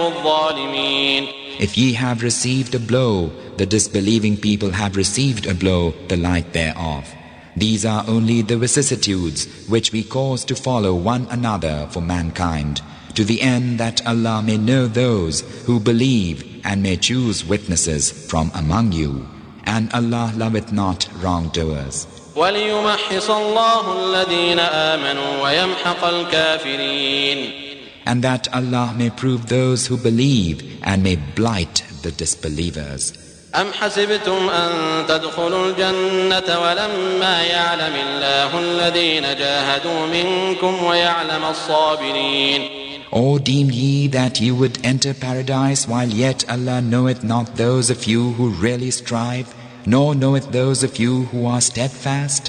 الظالمين. If ye have received a blow, the disbelieving people have received a blow, the like thereof. These are only the vicissitudes which we cause to follow one another for mankind, to the end that Allah may know those who believe and may choose witnesses from among you. And Allah loveth not wrongdoers. وَلِيُمَحِّصَ اللَّهُ الَّذِينَ آمَنُوا وَيَمْحَقَ الْكَافِرِينَ. And that Allah may prove those who believe and may blight the disbelievers. أَمْ حَسِبْتُمْ أَن تَدْخُلُوا الْجَنَّةَ وَلَمَّا يَعْلَمِ اللَّهُ الَّذِينَ جَاهَدُوا مِنكُمْ وَيَعْلَمَ الصَّابِرِينَ. Or deem ye that you would enter paradise while yet Allah knoweth not those of you who really strive, nor knoweth those of you who are steadfast?